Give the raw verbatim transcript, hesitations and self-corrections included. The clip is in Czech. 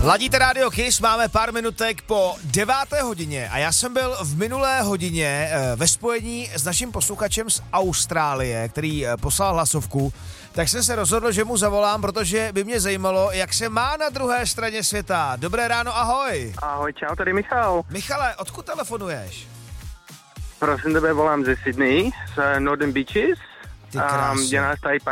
Ladíte Radio Kiss, máme pár minutek po deváté hodině a já jsem byl v minulé hodině ve spojení s naším posluchačem z Austrálie, který poslal hlasovku, tak jsem se rozhodl, že mu zavolám, protože by mě zajímalo, jak se má na druhé straně světa. Dobré ráno, ahoj. Ahoj, čau, tady Michal. Michale, odkud telefonuješ? Prosím tebe, volám ze Sydney, z Northern Beaches. Ty krásy. Um, je nás tady